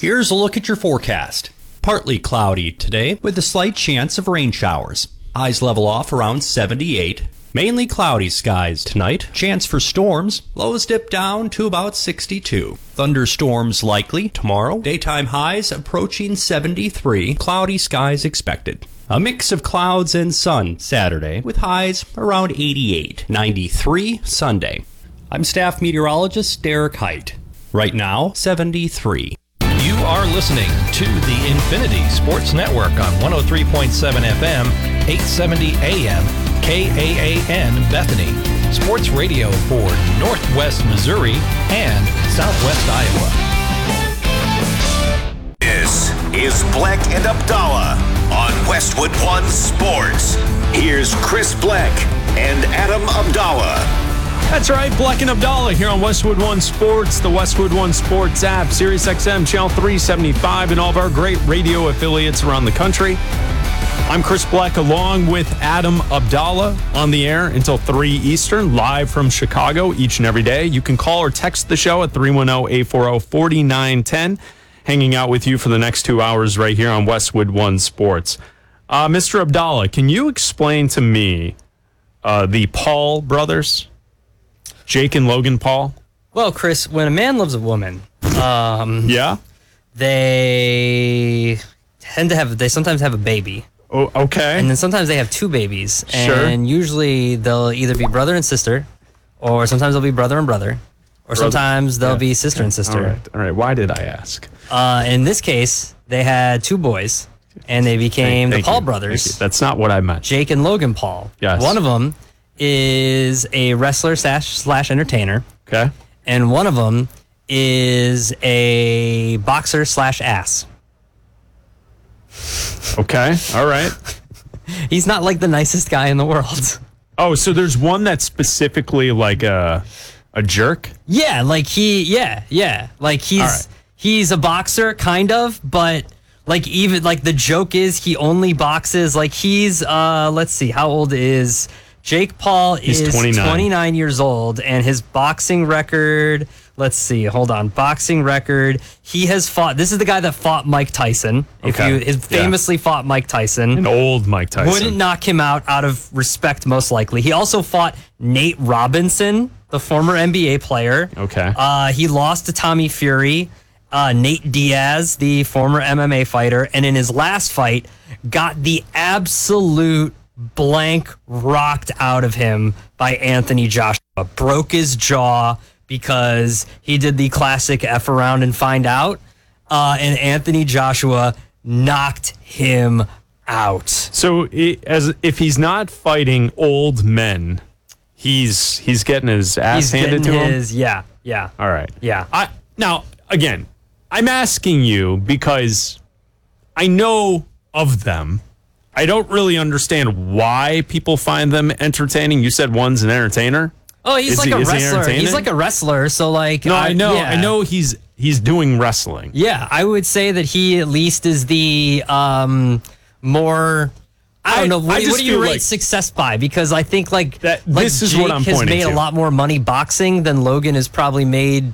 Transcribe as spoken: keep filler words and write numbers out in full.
Here's a look at your forecast. Partly cloudy today with a slight chance of rain showers. Highs level off around seventy-eight. Mainly cloudy skies tonight. Chance for storms. Lows dip down to about sixty-two. Thunderstorms likely tomorrow. Daytime highs approaching seventy-three. Cloudy skies expected. A mix of clouds and sun Saturday with highs around eighty-eight. ninety-three Sunday. I'm staff meteorologist Derek Height. Right now, seventy-three. You are listening to the Infinity Sports Network on one oh three point seven F M, eight seventy A M, K A A N Bethany. Sports radio for Northwest Missouri and Southwest Iowa. This is Bleck and Abdallah on Westwood One Sports. Here's Chris Bleck and Adam Abdallah. That's right, Bleck and Abdallah here on Westwood One Sports, the Westwood One Sports app, Sirius X M, Channel three seventy-five, and all of our great radio affiliates around the country. I'm Chris Bleck along with Adam Abdallah on the air until three Eastern, live from Chicago each and every day. You can call or text the show at three one zero, eight four zero, four nine one zero. Hanging out with you for the next two hours right here on Westwood One Sports. Uh, Mister Abdallah, can you explain to me uh, the Paul brothers? Jake and Logan Paul? Well, Chris, when a man loves a woman, um, yeah, they tend to have, they sometimes have a baby. Oh, okay. And then sometimes they have two babies. Sure. And usually they'll either be brother and sister, or sometimes they'll be brother and brother, or Brother. sometimes they'll Yeah. be sister and sister. All right. All right. Why did I ask? Uh, in this case, they had two boys, and they became Thank- the Paul thank you. brothers, Thank you. That's not what I meant. Jake and Logan Paul. Yes. One of them is a wrestler slash, slash entertainer. Okay. And one of them is a boxer slash ass. Okay. All right. He's not like the nicest guy in the world. Oh, so there's one that's specifically like a a jerk? Yeah, like he, yeah, yeah. Like he's All right. he's a boxer, kind of, but like even like the joke is he only boxes. Like he's uh, let's see, how old is Jake Paul? He's is twenty-nine. twenty-nine years old, and his boxing record. Let's see. Hold on. Boxing record. He has fought. This is the guy that fought Mike Tyson. If Okay. you his Yeah. famously fought Mike Tyson. An old Mike Tyson. Wouldn't knock him out out of respect, most likely. He also fought Nate Robinson, the former N B A player. Okay. Uh, he lost to Tommy Fury. Uh, Nate Diaz, the former M M A fighter. And in his last fight, got the absolute blank rocked out of him by Anthony Joshua. Broke his jaw because he did the classic F around and find out. Uh, and Anthony Joshua knocked him out. So i- as if he's not fighting old men, he's he's getting his ass He's handed getting to him. his, yeah, yeah. All right. Yeah. I now again, I'm asking you because I know of them. I don't really understand why people find them entertaining. You said one's an entertainer. Oh, he's Is like he- a is he wrestler. entertaining? He's like a wrestler. So like, No, I know. yeah. I know he's he's doing wrestling. Yeah, I would say that he at least is the um more. I don't I- know. I What, just what do you feel rate like- success by? Because I think like That- like this is Jake what I'm has pointing made to. a lot more money boxing than Logan has probably made